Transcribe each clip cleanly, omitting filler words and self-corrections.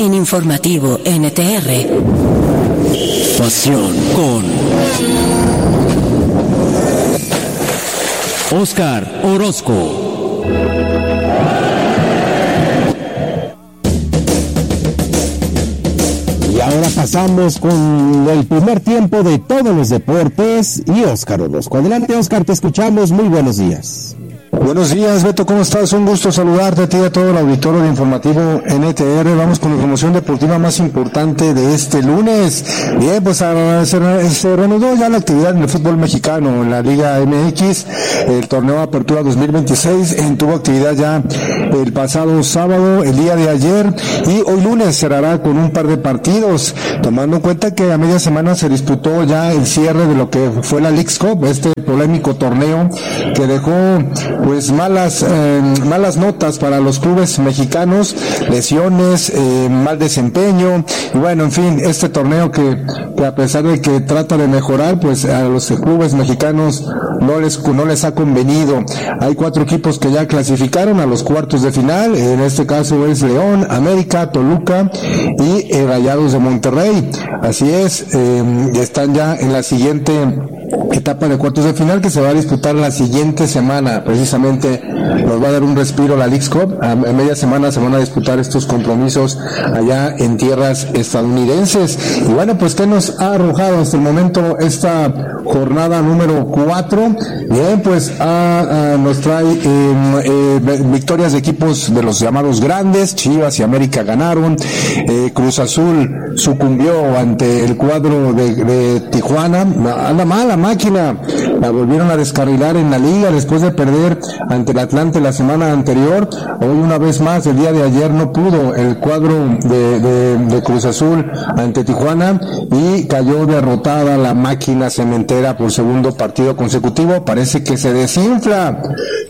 en Informativo NTR. Pasión con Oscar Orozco. Y ahora pasamos con el primer tiempo de todos los deportes y Oscar Orozco. Adelante, Oscar, te escuchamos. Muy buenos días. Buenos días, Beto, ¿cómo estás? Un gusto saludarte a ti y a todo el auditorio de Informativo NTR. Vamos con la información deportiva más importante de este lunes. Bien, pues se reanudó ya la actividad en el fútbol mexicano, en la Liga MX. El torneo Apertura 2026 tuvo actividad ya el pasado sábado, el día de ayer, y hoy lunes cerrará con un par de partidos, tomando en cuenta que a media semana se disputó ya el cierre de lo que fue la Leagues Cup, este polémico torneo que dejó pues malas notas para los clubes mexicanos, lesiones, mal desempeño, y bueno, en fin, este torneo que a pesar de que trata de mejorar, pues a los clubes mexicanos no les ha convenido. Hay 4 equipos que ya clasificaron a los cuartos de final, en este caso es León, América, Toluca y Rayados de Monterrey. Así es, están ya en la siguiente etapa de cuartos de final, que se va a disputar la siguiente semana. Precisamente nos va a dar un respiro la Leagues Cup. A media semana se van a disputar estos compromisos allá en tierras estadounidenses. Y bueno, pues ¿qué nos ha arrojado hasta el momento esta jornada número 4? Bien, pues nos trae victorias de equipos de los llamados grandes. Chivas y América ganaron. Cruz Azul sucumbió ante el cuadro de Tijuana. Anda mal la máquina, la volvieron a descarrilar en la liga después de perder ante el Atlante la semana anterior. Hoy una vez más, el día de ayer no pudo el cuadro de Cruz Azul ante Tijuana y cayó derrotada la máquina cementera por segundo partido consecutivo. Parece que se desinfla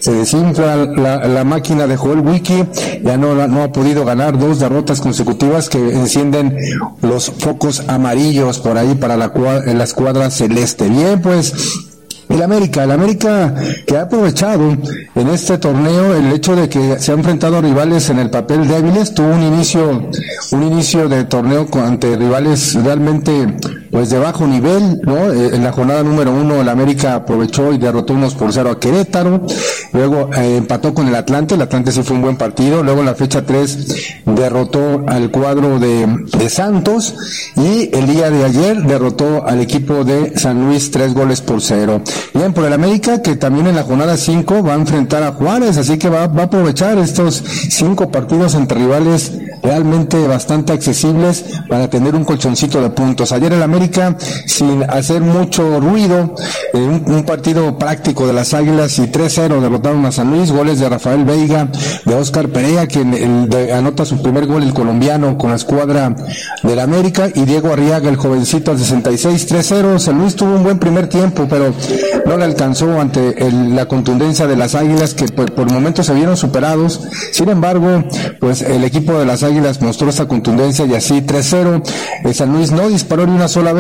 la máquina de Joel Wiki, ya no ha podido ganar 2 derrotas consecutivas que encienden los focos amarillos por ahí para la escuadra celeste. Bien, pues el América que ha aprovechado en este torneo el hecho de que se ha enfrentado a rivales en el papel débiles, tuvo un inicio de torneo ante rivales realmente pues de bajo nivel, ¿no? En la jornada número 1 el América aprovechó y derrotó 1-0 a Querétaro, luego empató con el Atlante sí fue un buen partido, luego en la fecha 3 derrotó al cuadro de Santos y el día de ayer derrotó al equipo de San Luis 3-0. Bien, por el América, que también en la jornada 5 va a enfrentar a Juárez, así que va a aprovechar estos 5 partidos entre rivales realmente bastante accesibles para tener un colchoncito de puntos. Ayer el América, sin hacer mucho ruido, un partido práctico de las Águilas, y 3-0 derrotaron a San Luis, goles de Rafael Veiga, de Oscar Perea, quien anota su primer gol, el colombiano, con la escuadra del América, y Diego Arriaga, el jovencito, al 66, 3-0. San Luis tuvo un buen primer tiempo, pero no le alcanzó ante la contundencia de las Águilas, que por momentos se vieron superados. Sin embargo, pues el equipo de las Águilas mostró esta contundencia y así 3-0. San Luis no disparó ni una sola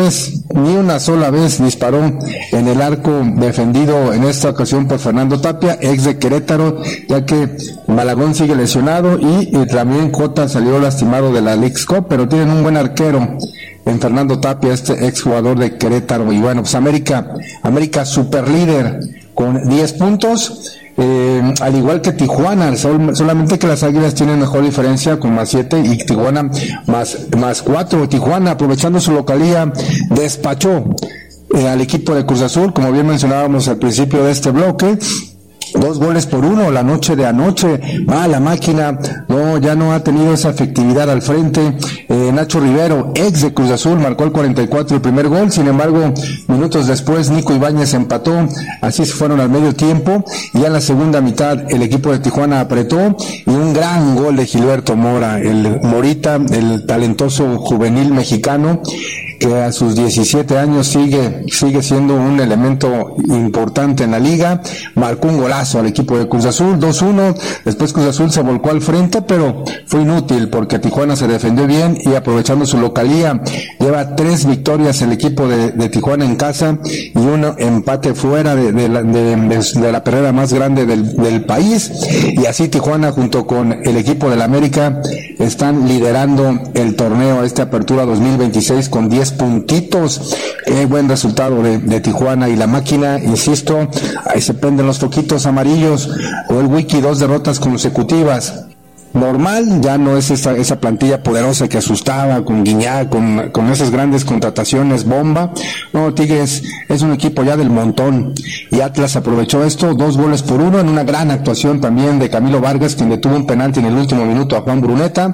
vez disparó en el arco defendido en esta ocasión por Fernando Tapia, ex de Querétaro, ya que Malagón sigue lesionado y también Cota salió lastimado de la Leagues Cup, pero tienen un buen arquero en Fernando Tapia, este ex jugador de Querétaro. Y bueno, pues América super líder con 10 puntos, al igual que Tijuana, solamente que las Águilas tienen mejor diferencia con +7 y Tijuana más 4. Tijuana, aprovechando su localía, despachó al equipo de Cruz Azul, como bien mencionábamos al principio de este bloque. 2-1 la noche de anoche. La máquina ya no ha tenido esa efectividad al frente. Nacho Rivero, ex de Cruz Azul, marcó el 44 el primer gol. Sin embargo, minutos después Nico Ibáñez empató. Así se fueron al medio tiempo, y ya en la segunda mitad el equipo de Tijuana apretó, y un gran gol de Gilberto Mora, el Morita, el talentoso juvenil mexicano, que a sus 17 años sigue siendo un elemento importante en la liga. Marcó un golazo al equipo de Cruz Azul, 2-1, después Cruz Azul se volcó al frente, pero fue inútil porque Tijuana se defendió bien y aprovechando su localía, lleva 3 victorias el equipo de Tijuana en casa y un empate fuera de la perrera más grande del país, y así Tijuana junto con el equipo del América están liderando el torneo, esta apertura 2026 con 10 puntitos. Buen resultado de Tijuana y la Máquina, insisto, ahí se prenden los foquitos amarillos. O el Wiki, 2 derrotas consecutivas. Normal, ya no es esa plantilla poderosa que asustaba con Guiñac, con esas grandes contrataciones bomba. No, Tigres es un equipo ya del montón, y Atlas aprovechó esto, 2-1 en una gran actuación también de Camilo Vargas, quien detuvo un penalti en el último minuto a Juan Bruneta.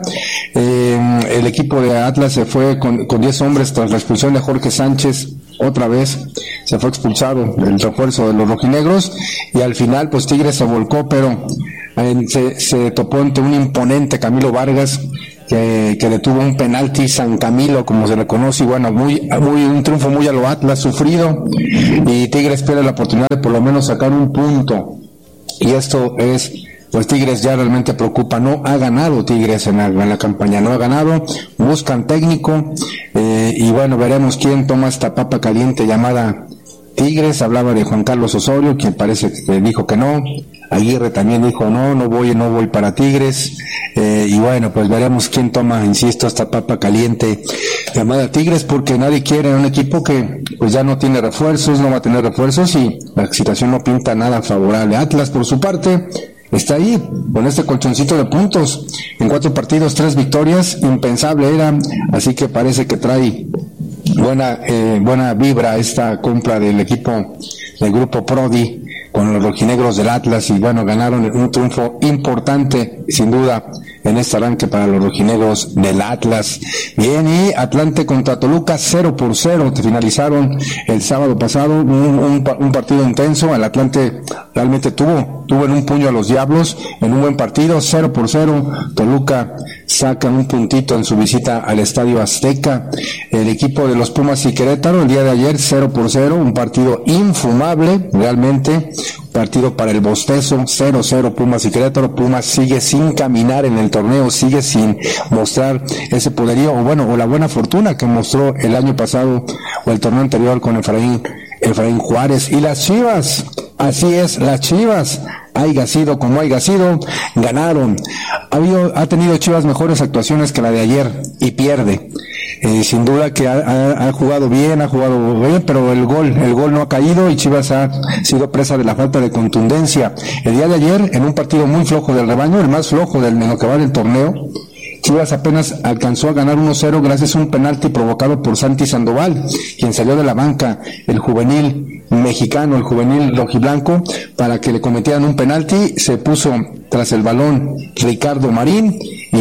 El equipo de Atlas se fue con 10 hombres tras la expulsión de Jorge Sánchez. Otra vez se fue expulsado el refuerzo de los rojinegros, y al final pues Tigres se volcó, pero se topó ante un imponente Camilo Vargas que detuvo un penalti San Camilo, como se le conoce, y bueno, un triunfo muy a lo Atlas, sufrido, y Tigres pierde la oportunidad de por lo menos sacar un punto, y esto es, pues Tigres ya realmente preocupa. No ha ganado Tigres en la campaña, no ha ganado, buscan técnico, y bueno, veremos quién toma esta papa caliente llamada Tigres. Hablaba de Juan Carlos Osorio, quien parece que dijo que no. Aguirre también dijo no voy para Tigres, y bueno, pues veremos quién toma, insisto, esta papa caliente llamada Tigres, porque nadie quiere un equipo que pues ya no tiene refuerzos, no va a tener refuerzos, y la situación no pinta nada favorable. Atlas, por su parte, está ahí con este colchoncito de puntos, en 4 partidos, 3 victorias, impensable era, así que parece que trae buena vibra esta compra del equipo del grupo Prodi con los rojinegros del Atlas, y bueno, ganaron un triunfo importante, sin duda, en este arranque para los rojinegros del Atlas. Bien, y Atlante contra Toluca 0-0, finalizaron el sábado pasado, un partido intenso. El Atlante realmente tuvo en un puño a los Diablos en un buen partido, 0-0. Toluca saca un puntito en su visita al Estadio Azteca. El equipo de los Pumas y Querétaro el día de ayer 0-0, un partido infumable, realmente, partido para el bostezo, 0-0 Pumas y Querétaro. Pumas sigue sin caminar en el torneo, sigue sin mostrar ese poderío, o la buena fortuna que mostró el año pasado o el torneo anterior con Efraín Juárez. Y las Chivas, así es, las Chivas, haya sido como haya sido, ganaron. Ha tenido Chivas mejores actuaciones que la de ayer, y pierde. Sin duda que ha jugado bien, pero el gol no ha caído, y Chivas ha sido presa de la falta de contundencia. El día de ayer, en un partido muy flojo del rebaño, el más flojo en lo que va del torneo, Chivas apenas alcanzó a ganar 1-0 gracias a un penalti provocado por Santi Sandoval, quien salió de la banca, el juvenil mexicano, el juvenil rojiblanco, para que le cometieran un penalti. Se puso tras el balón Ricardo Marín, y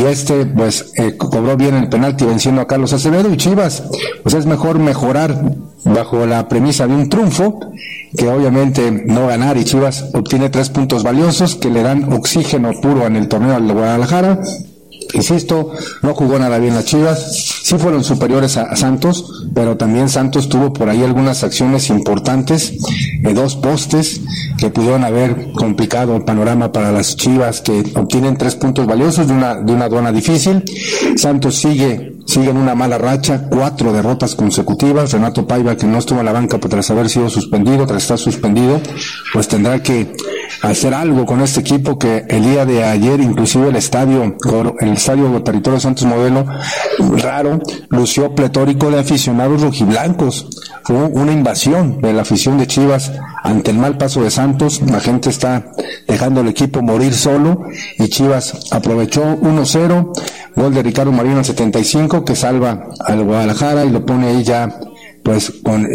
cobró bien el penalti, venciendo a Carlos Acevedo. Y Chivas, pues es mejor mejorar bajo la premisa de un triunfo que obviamente no ganar, y Chivas obtiene 3 puntos valiosos que le dan oxígeno puro en el torneo al Guadalajara. Insisto, no jugó nada bien las Chivas, sí fueron superiores a Santos, pero también Santos tuvo por ahí algunas acciones importantes, 2 postes que pudieron haber complicado el panorama para las Chivas, que obtienen 3 puntos valiosos de una aduana difícil. Santos sigue en una mala racha, 4 derrotas consecutivas. Renato Paiva, que no estuvo en la banca tras estar suspendido, pues tendrá que hacer algo con este equipo, que el día de ayer, inclusive el estadio Territorio Santos Modelo, raro, lució pletórico de aficionados rojiblancos. Fue una invasión de la afición de Chivas ante el mal paso de Santos. La gente está dejando al equipo morir solo, y Chivas aprovechó 1-0, gol de Ricardo Marín al 75, que salva al Guadalajara y lo pone ahí ya pues con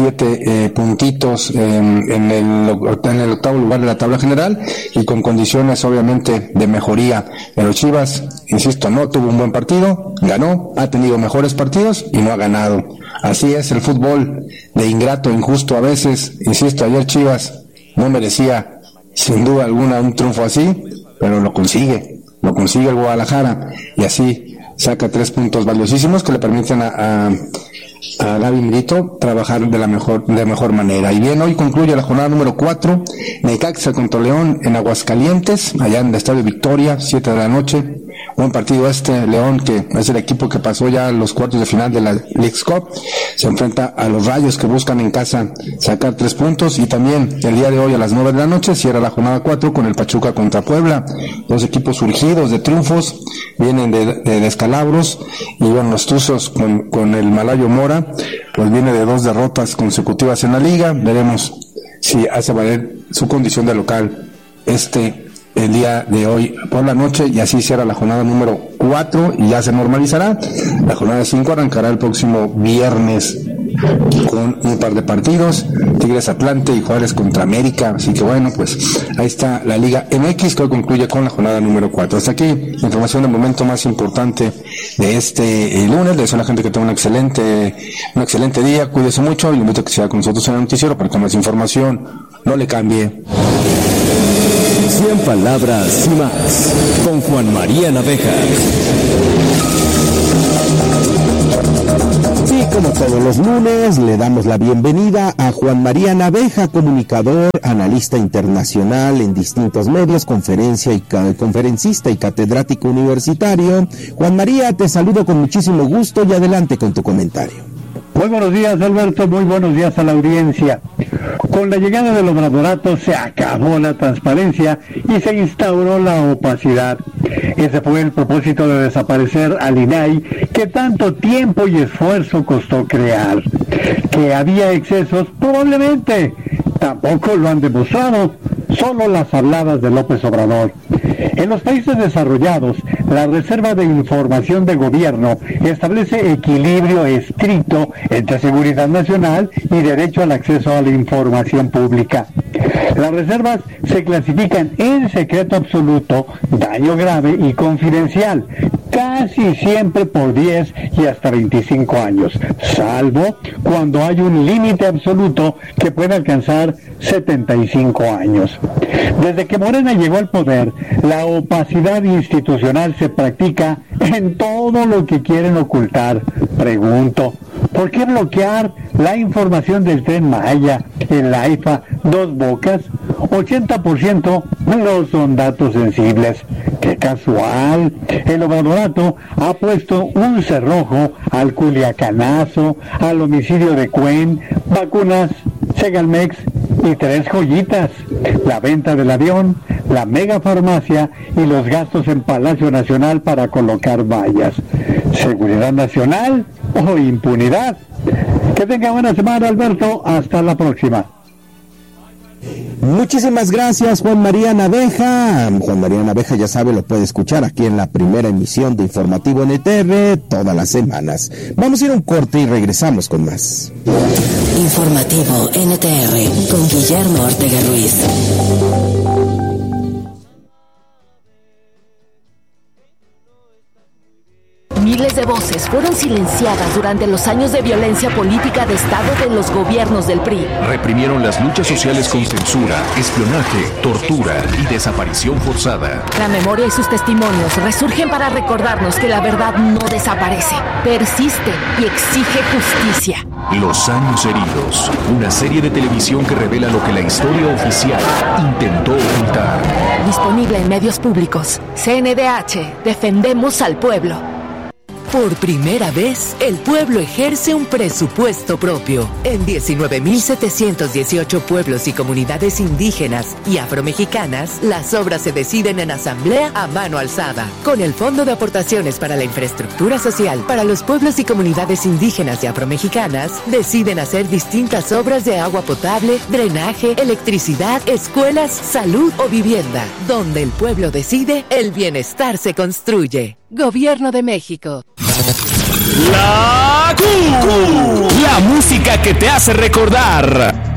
7 puntitos en el octavo lugar de la tabla general, y con condiciones obviamente de mejoría. Pero Chivas, insisto, no tuvo un buen partido, ganó, ha tenido mejores partidos y no ha ganado. Así es el fútbol, de ingrato, injusto a veces. Insisto, ayer Chivas no merecía sin duda alguna un triunfo así, pero lo consigue el Guadalajara, y así saca 3 puntos valiosísimos que le permiten a Gaby Milito trabajar de mejor manera. Y bien, hoy concluye la jornada número 4, Necaxa contra León en Aguascalientes, allá en el Estadio Victoria, 7 de la noche, buen partido León, que es el equipo que pasó ya a los cuartos de final de la Leagues Cup, se enfrenta a los Rayos, que buscan en casa sacar 3 puntos, y también el día de hoy a las 9 de la noche cierra la jornada 4 con el Pachuca contra Puebla, 2 equipos surgidos de triunfos, vienen de descalabros, y bueno, los Tuzos con el Malayo Mora, pues viene de 2 derrotas consecutivas en la liga. Veremos si hace valer su condición de local el día de hoy por la noche, y así cierra la jornada número 4 y ya se normalizará. La jornada 5 arrancará el próximo viernes con un par de partidos, Tigres Atlante y Juárez contra América. Así que bueno, pues ahí está la Liga MX, que hoy concluye con la jornada número 4. Hasta aquí la información del momento más importante de lunes. Les deseo a la gente que tenga un excelente día, cuídese mucho, y le invito a que sea con nosotros en el noticiero para que más información no le cambie. 100 palabras y más, con Juan María Naveja. Y como todos los lunes, le damos la bienvenida a Juan María Naveja, comunicador, analista internacional en distintos medios, conferencista y catedrático universitario. Juan María, te saludo con muchísimo gusto y adelante con tu comentario. Muy buenos días, Alberto, muy buenos días a la audiencia. Con la llegada del obradorato se acabó la transparencia y se instauró la opacidad. Ese fue el propósito de desaparecer al INAI, que tanto tiempo y esfuerzo costó crear. Que había excesos, probablemente. Tampoco lo han demostrado, solo las habladas de López Obrador. En los países desarrollados, la Reserva de Información de Gobierno establece equilibrio estricto entre seguridad nacional y derecho al acceso a la información pública. Las reservas se clasifican en secreto absoluto, daño grave y confidencial, casi siempre por 10 y hasta 25 años, salvo cuando hay un límite absoluto que puede alcanzar 75 años. Desde que Morena llegó al poder, la opacidad institucional se practica en todo lo que quieren ocultar. Pregunto, ¿por qué bloquear la información del Tren Maya, el AIFA, Dos Bocas? 80% no son datos sensibles. ¡Qué casual! El obradorato ha puesto un cerrojo al culiacanazo, al homicidio de Cuen, vacunas, Segalmex y 3 joyitas: la venta del avión, la megafarmacia y los gastos en Palacio Nacional para colocar vallas. ¿Seguridad nacional o impunidad? Que tenga buena semana, Alberto. Hasta la próxima. Muchísimas gracias, Juan María Naveja. Juan María Naveja, ya sabe, lo puede escuchar aquí en la primera emisión de Informativo NTR todas las semanas. Vamos a ir a un corte y regresamos con más. Informativo NTR con Guillermo Ortega Ruiz. Miles de voces fueron silenciadas durante los años de violencia política de Estado de los gobiernos del PRI. Reprimieron las luchas sociales con censura, espionaje, tortura y desaparición forzada. La memoria y sus testimonios resurgen para recordarnos que la verdad no desaparece, persiste y exige justicia. Los años heridos, una serie de televisión que revela lo que la historia oficial intentó ocultar. Disponible en medios públicos. CNDH, defendemos al pueblo. Por primera vez, el pueblo ejerce un presupuesto propio. En 19.718 pueblos y comunidades indígenas y afromexicanas, las obras se deciden en asamblea a mano alzada. Con el Fondo de Aportaciones para la Infraestructura Social para los pueblos y comunidades indígenas y afromexicanas, deciden hacer distintas obras de agua potable, drenaje, electricidad, escuelas, salud o vivienda. Donde el pueblo decide, el bienestar se construye. Gobierno de México. La música que te hace recordar.